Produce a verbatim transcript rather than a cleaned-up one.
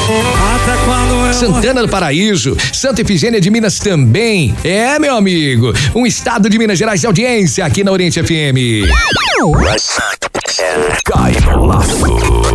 Até quando eu... Santana do Paraíso, Santa Efigênia de Minas também. É, meu amigo, um estado de Minas Gerais de audiência aqui na Oriente F M. Cai no laço.